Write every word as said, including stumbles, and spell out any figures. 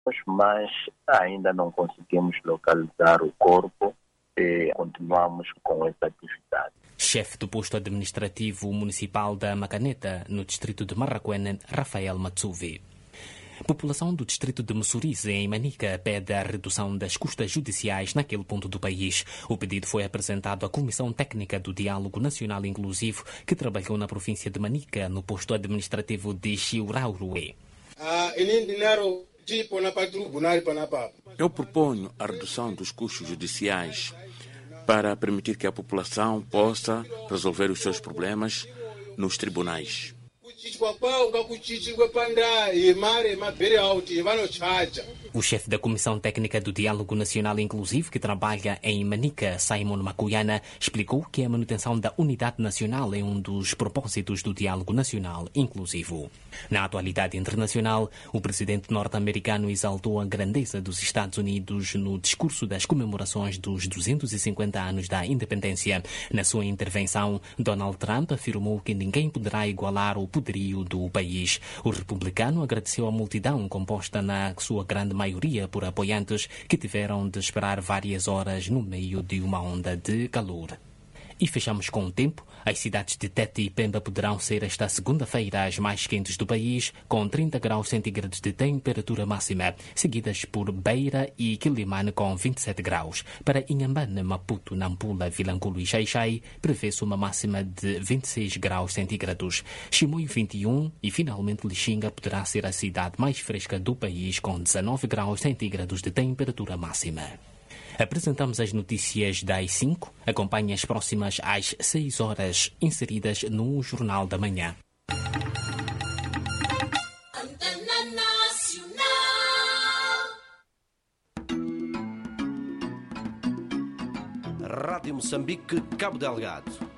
mas ainda não conseguimos localizar o corpo e continuamos com essa atividade. Chefe do posto administrativo municipal da Macaneta, no distrito de Marraquene, Rafael Matsuvi. População do distrito de Mussurize, em Manica, pede a redução das custas judiciais naquele ponto do país. O pedido foi apresentado à Comissão Técnica do Diálogo Nacional Inclusivo, que trabalhou na província de Manica, no posto administrativo de Chiuraurue. Eu proponho a redução dos custos judiciais para permitir que a população possa resolver os seus problemas nos tribunais. O chefe da Comissão Técnica do Diálogo Nacional Inclusivo, que trabalha em Manica, Simon Macuyana, explicou que a manutenção da unidade nacional é um dos propósitos do Diálogo Nacional Inclusivo. Na atualidade internacional, o presidente norte-americano exaltou a grandeza dos Estados Unidos no discurso das comemorações dos duzentos e cinquenta anos da independência. Na sua intervenção, Donald Trump afirmou que ninguém poderá igualar o poderio do país. O republicano agradeceu à multidão, composta na sua grande maioria por apoiantes, que tiveram de esperar várias horas no meio de uma onda de calor. E fechamos com o tempo. As cidades de Tete e Pemba poderão ser esta segunda-feira as mais quentes do país, com trinta graus centígrados de temperatura máxima, seguidas por Beira e Quilimane com vinte e sete graus. Para Inhambane, Maputo, Nampula, Vilanculo e Xai-Xai, prevê-se uma máxima de vinte e seis graus centígrados. Chimoio vinte e um e, finalmente, Lixinga poderá ser a cidade mais fresca do país, com dezanove graus centígrados de temperatura máxima. Apresentamos as notícias das cinco. Acompanhe as próximas às seis horas, inseridas no Jornal da Manhã. Rádio Moçambique, Cabo Delgado.